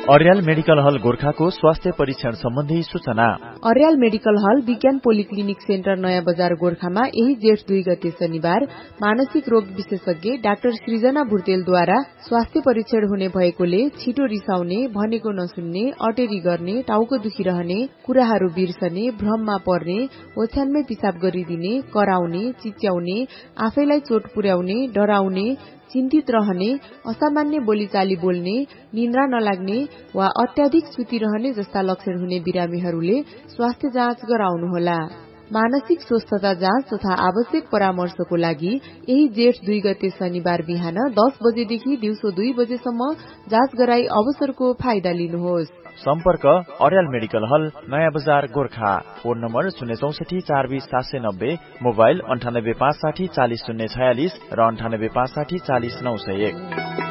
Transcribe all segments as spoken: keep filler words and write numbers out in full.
Aryal medical हल गोर्खाको स्वास्थ्य परीक्षण सम्बन्धी सूचना। अर्याल मेडिकल हल विज्ञान पोलिक्लिनिक सेन्टर नयाँ बजार गोर्खामा यही जेठ दुई गते शनिबार मानसिक रोग विशेषज्ञ डाक्टर सृजना भुर्तेलद्वारा स्वास्थ्य परीक्षण हुने भएकोले छिटो रिसाउने, भनेको नसुन्ने, अटेरी गर्ने, टाउको दुखिरहने, कुराहरू बिर्सने, भ्रममा पर्ने, ओछ्यानमै पिसाब गरिदिने, कराउने, चिच्याउने, आफैलाई चोट पुर्याउने, डराउने, चिन्तित रहने, असामान्य बोलीचाली बोल्ने, निन्द्रा नलाग्ने वा अत्याधिक सुतिरहने जस्ता लक्षण हुने बिरामीहरूले स्वास्थ्य जाँच गराउनुहोला। मानसिक स्वस्थता जाँच तथा आवश्यक परामर्शको लागि यही जेठ दुई गते शनिबार बिहान दस बजेदेखि दिउँसो दुई बजेसम्म जाँच गराई अवसरको फाइदा लिनुहोस्। सम्पर्क अर्याल मेडिकल हल नयाँ बजार गोर्खा। फोन नम्बर शून्य चौसठी चार बीस सात सय नब्बे, मोबाइल अन्ठानब्बे पाँच साठी चालिस शून्य छयालिस र अन्ठानब्बे पाँच साठी चालिस नौ सय एक।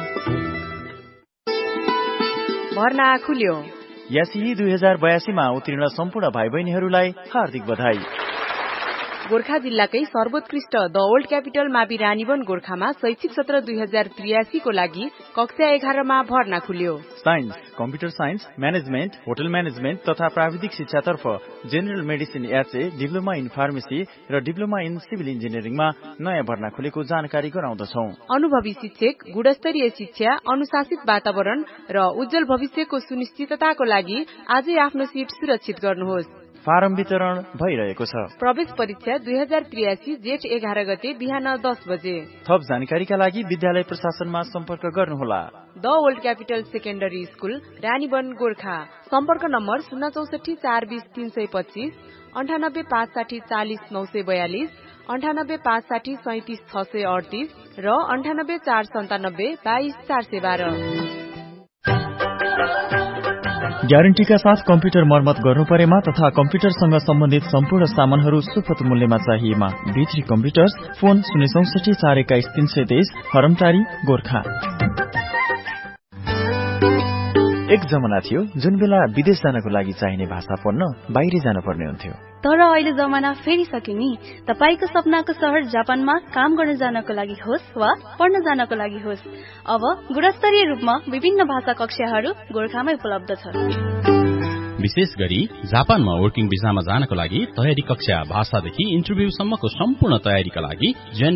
भर्ना खुल्यो। यासी दुई हजार बयासीमा उत्तीर्ण सम्पूर्ण भाइ बहिनीहरूलाई हार्दिक बधाई। गोर्खा जिल्लाकै सर्वोत्कृष्ट द ओल्ड क्यापिटल मावि रानीवन गोर्खामा शैक्षिक सत्र दुई हजार त्रियासी को लागि कक्षा एघारमा भर्ना खुल्यो। Science, computer science, management, hotel management तथा प्राविधिक शिक्षातर्फ general medicine HA, diploma in pharmacy र डिप्लोमा इन सिभिल इन्जिनियरिङमा नयाँ भर्ना खुलेको जानकारी गराउँदछौ। अनुभवी शिक्षक, गुणस्तरीय शिक्षा, अनुशासित वातावरण र उज्जवल भविष्यको सुनिश्चितताको लागि आजै आफ्नो सिट सुरक्षित गर्नुहोस्। फारम वितरण भइरहेको छ। प्रवेश परीक्षा दुई हजार त्रियासी जेठ एघार गते बिहान दस बजे। थप जानकारीका लागि विद्यालय प्रशासनमा सम्पर्क गर्नुहोला। The old capital secondary school Ranivan Gorkha. सम्पर्क नम्बर शून्य चौसठी चार बीस तीन सय पच्चीस, अन्ठानब्बे पाँच साठी चालिस नौ सय बयालिस, अन्ठानब्बे पाँच साठी सैतिस छ सय अडतिस र अन्ठानब्बे चार सन्तानब्बे बाइस चार सय बाह्र। ग्यारेन्टीका साथ कम्प्युटर मर्मत गर्नु परेमा तथा कम्प्युटरसँग सम्बन्धित सम्पूर्ण सामानहरू सुपथ मूल्यमा चाहिएमा भित्री कम्प्युटर्स, फोन शून्य चौसठी चार एक्काइस तीन सय तेइस, हरमटारी गोर्खा। एक जमाना थियो जुन बेला विदेश जानको लागि चाहिने भाषा पढ्न बाहिर जानुपर्ने हुन्थ्यो। तर अहिले जमाना फेरिसक्यो नि। तपाईको सपनाको शहर जापानमा काम गर्न जानको लागि होस् वा पढ्न जानको लागि होस्, अब गुणस्तरीय रूपमा विभिन्न भाषा कक्षाहरू गोर्खामै उपलब्ध छ। विशेष गरी जापानमा वर्किङ भिसामा जानको लागि तयारी कक्षा, भाषादेखि इन्टरभ्यूसम्मको सम्पूर्ण तयारीका लागि